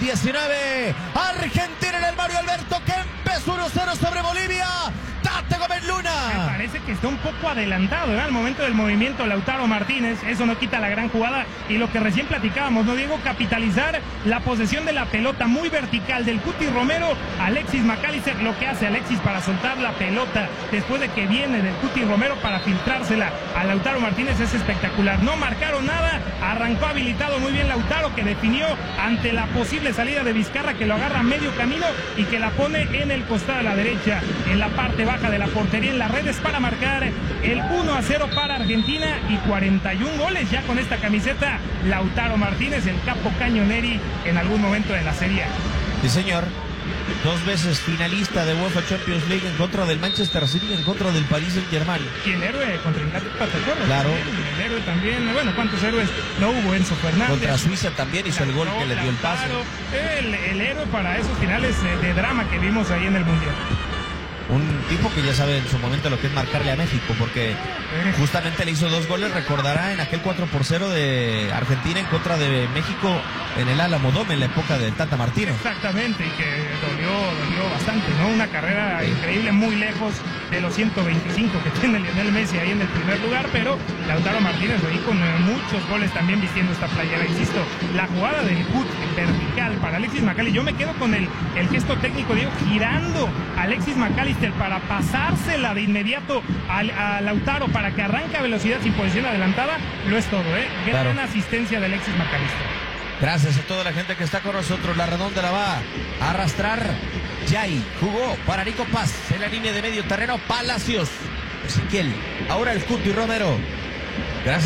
19. Argentina en el Mario Alberto Kempes 1-0 sobre Bolivia. Tate Gómez Luna. Me parece que está un poco adelantado, ¿verdad? Al momento del movimiento Lautaro Martínez. Eso no quita la gran jugada. Y lo que recién platicábamos, ¿no, Diego? Capitalizar la posesión de la pelota muy vertical del Cuti Romero. Alexis McAllister, lo que hace Alexis para soltar la pelota después de que viene del Cuti Romero para filtrársela a Lautaro Martínez es espectacular. No marcaron nada. Arrancó habilitado muy bien Lautaro, que definió ante la posible salida de Vizcarra, que lo agarra a medio camino y que la pone en el costado de la derecha, en la parte baja de la portería, en las redes, para marcar el 1-0 para Argentina y 41 goles ya con esta camiseta. Lautaro Martínez, el capo cañoneri en algún momento de la serie. Sí, señor. 2 veces finalista de UEFA Champions League en contra del Manchester City, en contra del Paris Saint-Germain. Y el héroe contra Inglaterra, ¿te acuerdas? Claro. El héroe también. Bueno, ¿cuántos héroes no hubo? Enzo Fernández. Contra Suiza también hizo el gol que le dio el pase. El héroe para esos finales de drama que vimos ahí en el Mundial. Un tipo que ya sabe en su momento lo que es marcarle a México, porque justamente le hizo 2 goles, recordará, en aquel 4-0 de Argentina en contra de México en el Álamo Dome, en la época del Tata Martino. Exactamente, y que dolió bastante, ¿no? Una carrera increíble, muy lejos de los 125 que tiene Lionel Messi ahí en el primer lugar, pero Lautaro Martínez ahí con muchos goles también vistiendo esta playera. Insisto, la jugada del cut vertical para Alexis McAllister, yo me quedo con el gesto técnico, digo, girando a Alexis McAllister para pasársela de inmediato a Lautaro para que arranque a velocidad sin posición adelantada, lo es todo, gran claro. Asistencia de Alexis McAllister. Gracias a toda la gente que está con nosotros. La redonda la va a arrastrar Jay. Jugó para Nico Paz en la línea de medio terreno. Palacios, Ezequiel, ahora el Cuti Romero. Gracias.